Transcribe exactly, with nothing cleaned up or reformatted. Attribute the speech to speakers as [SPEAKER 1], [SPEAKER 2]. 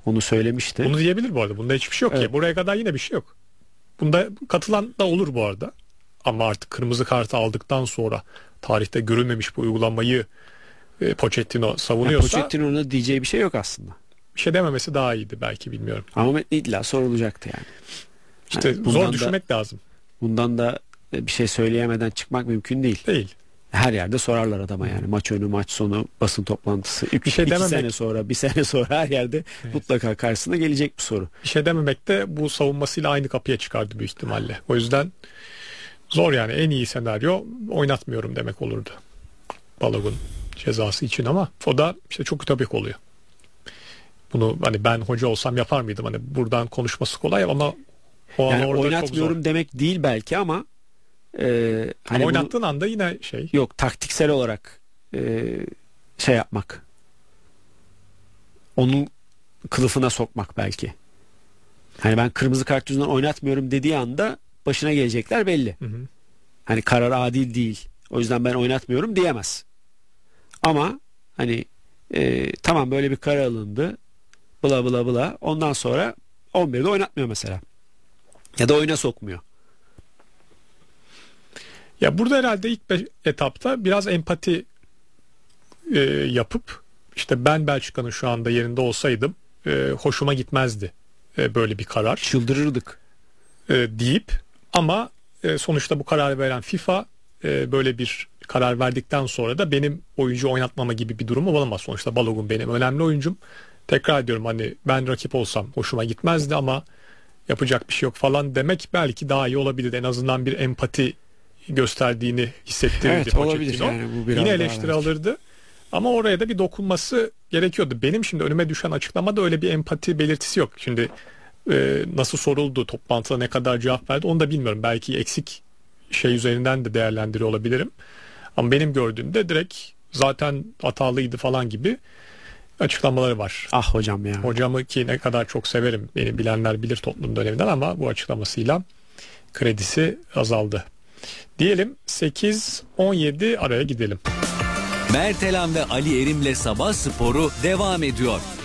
[SPEAKER 1] Onu söylemişti.
[SPEAKER 2] Bunu diyebilir bu arada. Bunda hiçbir şey yok
[SPEAKER 1] Evet.
[SPEAKER 2] ki. Buraya kadar yine bir şey yok. Bunda katılan da olur bu arada. Ama artık kırmızı kartı aldıktan sonra tarihte görülmemiş bu uygulamayı e, Pochettino savunuyorsa,
[SPEAKER 1] yani Pochettino'nun diyeceği bir şey yok aslında.
[SPEAKER 2] bir şey dememesi daha iyiydi belki, bilmiyorum.
[SPEAKER 1] Ama illa sorulacaktı yani.
[SPEAKER 2] İşte
[SPEAKER 1] Yani
[SPEAKER 2] zor düşünmek da, lazım.
[SPEAKER 1] Bundan da bir şey söyleyemeden çıkmak mümkün değil.
[SPEAKER 2] Değil.
[SPEAKER 1] Her yerde sorarlar adama yani. Maç önü, maç sonu, basın toplantısı. İki,
[SPEAKER 2] Bir şey
[SPEAKER 1] iki
[SPEAKER 2] dememek-
[SPEAKER 1] sene sonra, bir sene sonra her yerde
[SPEAKER 2] Evet.
[SPEAKER 1] mutlaka karşısına gelecek bir soru.
[SPEAKER 2] Bir şey dememek de bu savunmasıyla aynı kapıya çıkardı büyük ihtimalle. O yüzden zor yani. En iyi senaryo oynatmıyorum demek olurdu Balogun cezası için, ama o da işte çok ütopik oluyor. Bunu hani ben hoca olsam yapar mıydım? Hani buradan konuşması kolay ama o an
[SPEAKER 1] Yani
[SPEAKER 2] orada çok
[SPEAKER 1] oynatmıyorum
[SPEAKER 2] zor.
[SPEAKER 1] demek değil belki ama e, hani
[SPEAKER 2] Ama
[SPEAKER 1] bunu-
[SPEAKER 2] oynattığın anda yine şey.
[SPEAKER 1] yok, taktiksel olarak e, şey yapmak. Onun kılıfına sokmak belki. Hani ben kırmızı kart yüzünden oynatmıyorum dediği anda başına gelecekler belli.
[SPEAKER 2] Hı hı.
[SPEAKER 1] Hani karar adil değil, o yüzden ben oynatmıyorum diyemez. Ama hani e, tamam böyle bir karar alındı, bla bla bla, ondan sonra on birde oynatmıyor mesela. Ya da oyuna sokmuyor.
[SPEAKER 2] Ya burada herhalde ilk be- etapta biraz empati e, yapıp, işte ben Belçika'nın şu anda yerinde olsaydım e, hoşuma gitmezdi e, böyle bir karar
[SPEAKER 1] Çıldırırdık.
[SPEAKER 2] e, deyip, ama e, sonuçta bu kararı veren FIFA e, böyle bir karar verdikten sonra da benim oyuncu oynatmama gibi bir durumu olamaz. Sonuçta Balogun benim önemli oyuncum. Tekrar ediyorum, hani ben rakip olsam hoşuma gitmezdi ama yapacak bir şey yok falan demek belki daha iyi olabilir. En azından bir empati gösterdiğini hissettirirdi
[SPEAKER 1] Evet, olabilir
[SPEAKER 2] Pochettino.
[SPEAKER 1] yani, bu biraz
[SPEAKER 2] Yine
[SPEAKER 1] daha
[SPEAKER 2] eleştiri
[SPEAKER 1] belki.
[SPEAKER 2] alırdı. Ama oraya da bir dokunması gerekiyordu. Benim şimdi önüme düşen açıklamada öyle bir empati belirtisi yok. Şimdi e, nasıl soruldu, toplantıda ne kadar cevap verdi onu da bilmiyorum. Belki eksik şey üzerinden de değerlendiriyor olabilirim. Ama benim gördüğümde direkt zaten hatalıydı falan gibi açıklamaları var.
[SPEAKER 1] Ah hocam ya.
[SPEAKER 2] Hocamı ki ne kadar çok severim, beni bilenler bilir Tottenham döneminden, ama bu açıklamasıyla kredisi azaldı. Diyelim sekiz on yedi araya gidelim.
[SPEAKER 3] Mertelan ve Ali Erim'le Sabah Sporu devam ediyor.